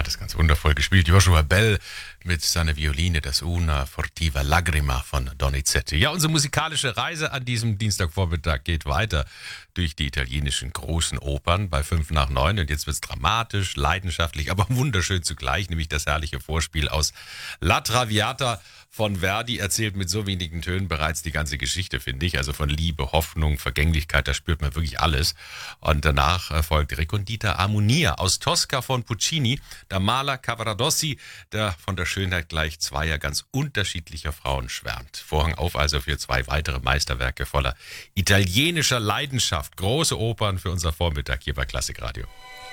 hat es ganz wundervoll gespielt. Joshua Bell mit seiner Violine, das Una Fortiva Lagrima von Donizetti. Ja, unsere musikalische Reise an diesem Dienstagvormittag geht weiter durch die italienischen großen Opern bei 5 nach 9. Und jetzt wird es dramatisch, leidenschaftlich, aber wunderschön zugleich, nämlich das herrliche Vorspiel aus La Traviata von Verdi erzählt mit so wenigen Tönen bereits die ganze Geschichte, finde ich. Also von Liebe, Hoffnung, Vergänglichkeit, da spürt man wirklich alles. Und danach folgt Recondita Armonia aus Tosca von Puccini, der Maler Cavaradossi, der von der Schönheit gleich zweier ganz unterschiedlicher Frauen schwärmt. Vorhang auf also für 2 weitere Meisterwerke voller italienischer Leidenschaft. Große Opern für unser Vormittag hier bei Klassikradio.